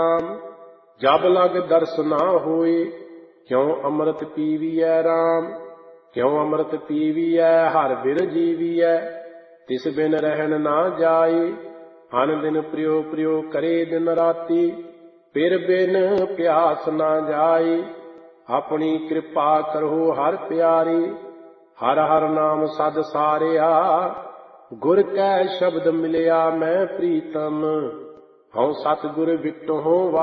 जब लग दर्श ना होए क्यों अमृत पीवियै राम। क्यों अमृत पीवियै हर बिर जीवियै तिस बिन रहन ना जाए। अन दिन प्रियो प्रियो करे दिन राती फिर बिन प्यास ना जाए। अपनी कृपा करो हर प्यारी हर हर नाम सद सारिया। गुर कै शब्द मिलिया मैं प्रीतम हऊँ सतगुर विटो